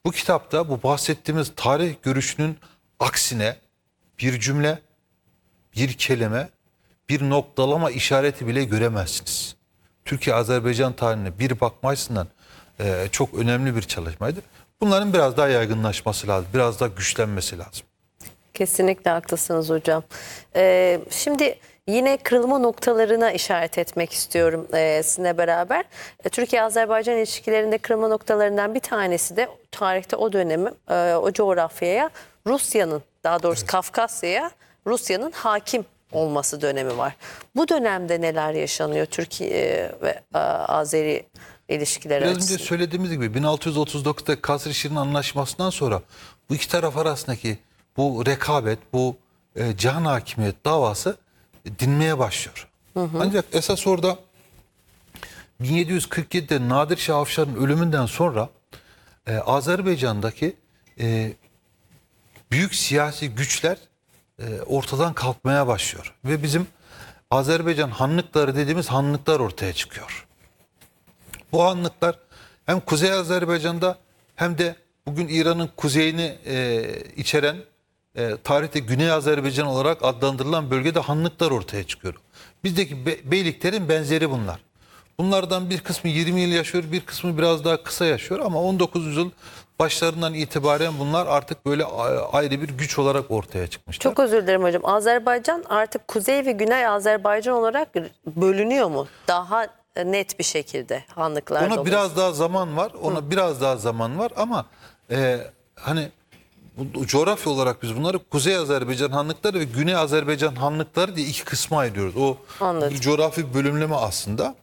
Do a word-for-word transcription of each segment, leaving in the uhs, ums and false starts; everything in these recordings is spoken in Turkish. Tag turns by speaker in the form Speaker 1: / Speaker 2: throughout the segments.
Speaker 1: Bu kitapta bu bahsettiğimiz tarih görüşünün aksine bir cümle, bir kelime, bir noktalama işareti bile göremezsiniz. Türkiye-Azerbaycan tarihine bir bakma açısından e, çok önemli bir çalışmaydı. Bunların biraz daha yaygınlaşması lazım, biraz daha güçlenmesi lazım.
Speaker 2: Kesinlikle haklısınız hocam. Ee, şimdi yine kırılma noktalarına işaret etmek istiyorum e, sizinle beraber. E, Türkiye-Azerbaycan ilişkilerinde kırılma noktalarından bir tanesi de tarihte o dönemi, e, o coğrafyaya Rusya'nın, daha doğrusu evet. Kafkasya'ya Rusya'nın hakim olması dönemi var. Bu dönemde neler yaşanıyor Türkiye ve e, Azeri ilişkileri
Speaker 1: Biraz
Speaker 2: açısından?
Speaker 1: önce söylediğimiz gibi bin altı yüz otuz dokuzda Kasr-ı Anlaşması'ndan sonra bu iki taraf arasındaki bu rekabet, bu e, cihan hakimiyet davası e, dinmeye başlıyor. Hı hı. Ancak esas orada bin yedi yüz kırk yedide Nadir Şah Afşar'ın ölümünden sonra e, Azerbaycan'daki e, büyük siyasi güçler e, ortadan kalkmaya başlıyor. Ve bizim Azerbaycan hanlıkları dediğimiz hanlıklar ortaya çıkıyor. Bu hanlıklar hem Kuzey Azerbaycan'da hem de bugün İran'ın kuzeyini e, içeren e, tarihte Güney Azerbaycan olarak adlandırılan bölgede hanlıklar ortaya çıkıyor. Bizdeki be beyliklerin benzeri bunlar. Bunlardan bir kısmı yirmi yıl yaşıyor, bir kısmı biraz daha kısa yaşıyor ama on dokuzuncu yüzyıl başlarından itibaren bunlar artık böyle ayrı bir güç olarak ortaya çıkmışlar.
Speaker 2: Çok özür dilerim hocam. Azerbaycan artık Kuzey ve Güney Azerbaycan olarak bölünüyor mu? Daha net bir şekilde hanlıklar
Speaker 1: Ona
Speaker 2: dolayısıyla.
Speaker 1: biraz daha zaman var. Ona Hı. biraz daha zaman var ama e, hani bu, coğrafya olarak biz bunları Kuzey Azerbaycan hanlıkları ve Güney Azerbaycan hanlıkları diye iki kısma ayırıyoruz. O
Speaker 2: Anladım.
Speaker 1: bir coğrafi bölümleme aslında.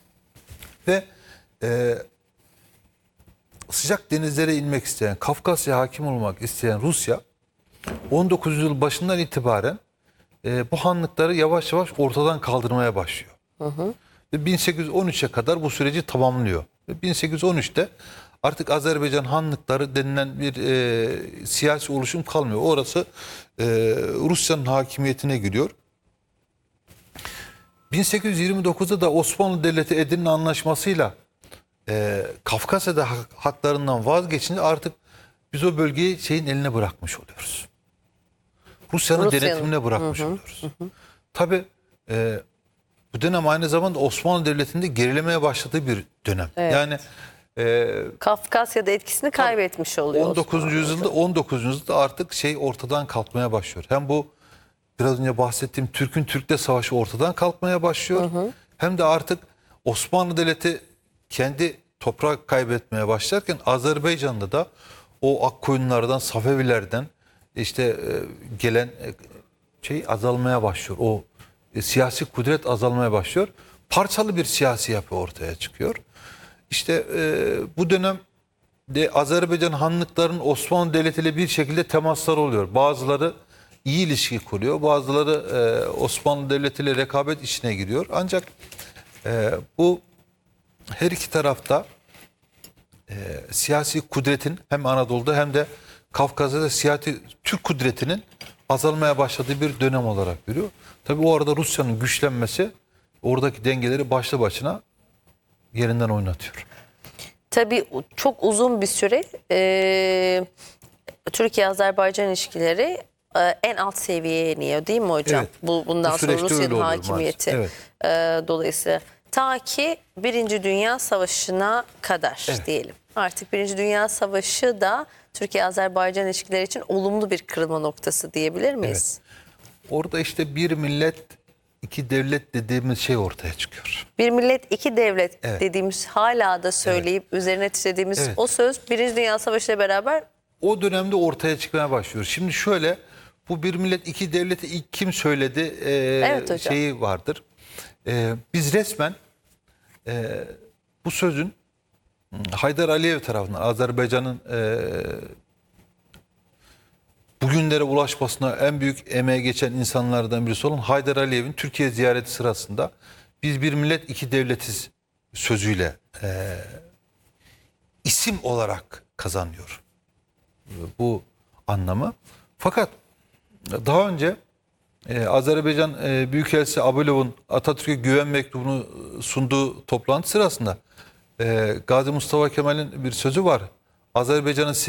Speaker 1: Ve e, sıcak denizlere inmek isteyen, Kafkasya hakim olmak isteyen Rusya on dokuzuncu yüzyıl başından itibaren e, bu hanlıkları yavaş yavaş ortadan kaldırmaya başlıyor. Hı hı. Ve bin sekiz yüz on üçe kadar bu süreci tamamlıyor. Ve bin sekiz yüz on üçte artık Azerbaycan hanlıkları denilen bir e, siyasi oluşum kalmıyor. Orası e, Rusya'nın hakimiyetine giriyor. bin sekiz yüz yirmi dokuzda da Osmanlı Devleti Edirne Anlaşması'yla e, Kafkasya'da haklarından vazgeçince artık biz o bölgeyi şeyin eline bırakmış oluyoruz. Rusya'nın
Speaker 2: Rusya'nın
Speaker 1: denetimine bırakmış
Speaker 2: hı hı,
Speaker 1: oluyoruz.
Speaker 2: Hı.
Speaker 1: Tabii e, bu dönem aynı zamanda Osmanlı Devleti'nde gerilemeye başladığı bir dönem.
Speaker 2: Evet.
Speaker 1: Yani e,
Speaker 2: Kafkasya'da etkisini kaybetmiş oluyor.
Speaker 1: on dokuzuncu yüzyılda on dokuzuncu yüzyılda artık şey ortadan kalkmaya başlıyor. Hem bu biraz önce bahsettiğim Türk'ün Türk'le savaşı ortadan kalkmaya başlıyor. Hı hı. Hem de artık Osmanlı Devleti kendi toprak kaybetmeye başlarken Azerbaycan'da da o Akkoyunlardan, Safevilerden işte e, gelen e, şey azalmaya başlıyor. O e, siyasi kudret azalmaya başlıyor. Parçalı bir siyasi yapı ortaya çıkıyor. İşte e, bu dönemde Azerbaycan hanlıklarının Osmanlı Devleti ile bir şekilde temasları oluyor. Bazıları iyi ilişki kuruyor. Bazıları e, Osmanlı Devleti ile rekabet içine giriyor. Ancak e, bu her iki tarafta e, siyasi kudretin hem Anadolu'da hem de Kafkasya'da siyasi Türk kudretinin azalmaya başladığı bir dönem olarak görüyor. Tabii o arada Rusya'nın güçlenmesi oradaki dengeleri başlı başına yerinden oynatıyor.
Speaker 2: Tabii çok uzun bir süre e, Türkiye-Azerbaycan ilişkileri e, en alt seviyeye iniyor değil mi hocam?
Speaker 1: Evet.
Speaker 2: Bu bundan
Speaker 1: Bu
Speaker 2: sonra Rusya'nın
Speaker 1: oluyor,
Speaker 2: hakimiyeti
Speaker 1: evet.
Speaker 2: e, dolayısıyla ta ki Birinci Dünya Savaşı'na kadar
Speaker 1: Evet.
Speaker 2: diyelim. Artık Birinci Dünya Savaşı da Türkiye-Azerbaycan ilişkileri için olumlu bir kırılma noktası diyebilir miyiz?
Speaker 1: Evet. Orada işte bir millet, iki devlet dediğimiz şey ortaya çıkıyor.
Speaker 2: Bir millet, iki devlet
Speaker 1: Evet.
Speaker 2: dediğimiz hala da söyleyip evet. üzerine titredediğimiz
Speaker 1: Evet.
Speaker 2: o söz Birinci Dünya Savaşı ile beraber
Speaker 1: o dönemde ortaya çıkmaya başlıyor. Şimdi şöyle, bu bir millet iki devleti ilk kim söyledi e,
Speaker 2: evet
Speaker 1: şeyi vardır. E, biz resmen e, bu sözün Haydar Aliyev tarafından Azerbaycan'ın e, bugünlere ulaşmasına en büyük emeği geçen insanlardan birisi olan Haydar Aliyev'in Türkiye ziyareti sırasında biz bir millet iki devletiz sözüyle e, isim olarak kazanıyor bu anlamı. Fakat daha önce e, Azerbaycan e, Büyükelçisi Abulov'un Atatürk'e güven mektubunu sunduğu toplantı sırasında e, Gazi Mustafa Kemal'in bir sözü var. Azerbaycan'ın